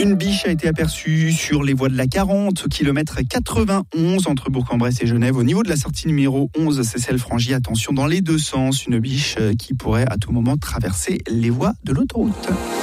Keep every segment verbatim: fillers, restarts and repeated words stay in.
Une biche a été aperçue sur les voies de la quarante, kilomètre quatre-vingt-onze entre Bourg-en-Bresse et Genève. Au niveau de la sortie numéro onze, c'est celle franchie. Attention dans les deux sens, une biche qui pourrait à tout moment traverser les voies de l'autoroute.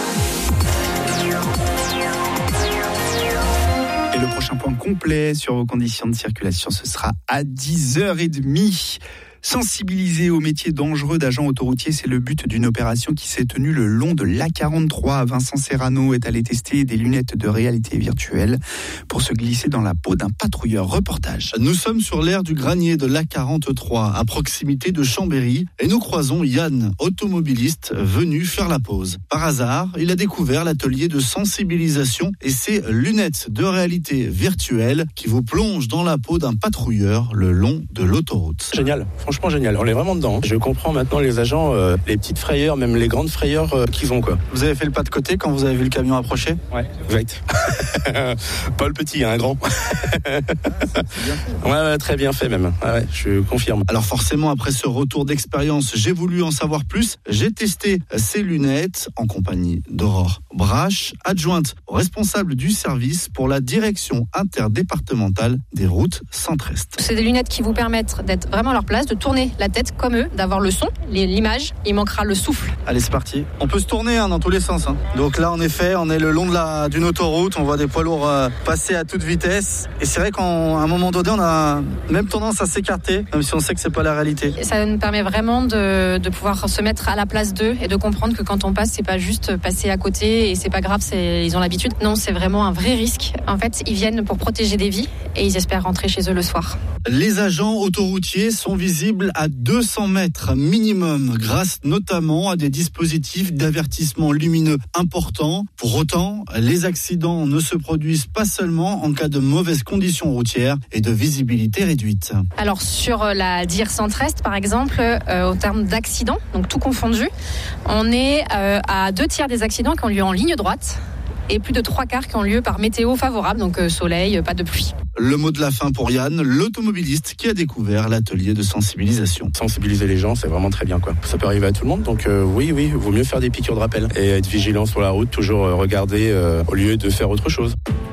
Et le prochain point complet sur vos conditions de circulation, ce sera à dix heures trente. Sensibiliser aux métiers dangereux d'agents autoroutiers, c'est le but d'une opération qui s'est tenue le long de l'A quarante-trois. Vincent Serrano est allé tester des lunettes de réalité virtuelle pour se glisser dans la peau d'un patrouilleur. Reportage. Nous sommes sur l'aire du Granier de l'A quarante-trois, à proximité de Chambéry, et nous croisons Yann, automobiliste, venu faire la pause. Par hasard, il a découvert l'atelier de sensibilisation et ses lunettes de réalité virtuelle qui vous plongent dans la peau d'un patrouilleur le long de l'autoroute. Génial. Franchement génial, on est vraiment dedans. Je comprends maintenant les agents, euh, les petites frayeurs, même les grandes frayeurs euh, qu'ils ont quoi. Vous avez fait le pas de côté quand vous avez vu le camion approcher ? Ouais, exact. Pas le petit, un grand. ouais, ouais, très bien fait même. Ouais, ouais, je confirme. Alors forcément, après ce retour d'expérience, j'ai voulu en savoir plus. J'ai testé ces lunettes en compagnie d'Aurore Brache, adjointe responsable du service pour la direction interdépartementale des routes Centre-Est. C'est des lunettes qui vous permettent d'être vraiment à leur place, de tourner la tête comme eux, d'avoir le son, l'image, il manquera le souffle. Allez, c'est parti. On peut se tourner hein, dans tous les sens. Hein. Donc là, en effet, on est le long de la, d'une autoroute, on voit des poids lourds euh, passer à toute vitesse. Et c'est vrai qu'à un moment donné, on a même tendance à s'écarter, même si on sait que c'est pas la réalité. Ça nous permet vraiment de, de pouvoir se mettre à la place d'eux et de comprendre que quand on passe, c'est pas juste passer à côté et c'est pas grave, c'est, ils ont l'habitude. Non, c'est vraiment un vrai risque. En fait, ils viennent pour protéger des vies et ils espèrent rentrer chez eux le soir. Les agents autoroutiers sont visibles à deux cents mètres minimum, grâce notamment à des dispositifs d'avertissement lumineux importants. Pour autant, les accidents ne se produisent pas seulement en cas de mauvaises conditions routières et de visibilité réduite. Alors sur la D I R Centre-Est, par exemple, euh, au terme d'accidents, donc tout confondu, on est euh, à deux tiers des accidents qui ont lieu en ligne droite et plus de trois quarts qui ont lieu par météo favorable, donc euh, soleil, pas de pluie. Le mot de la fin pour Yann, l'automobiliste qui a découvert l'atelier de sensibilisation. Sensibiliser les gens, c'est vraiment très bien quoi. Ça peut arriver à tout le monde, donc euh, oui, oui, vaut mieux faire des piqûres de rappel et être vigilant sur la route, toujours euh, regarder euh, au lieu de faire autre chose.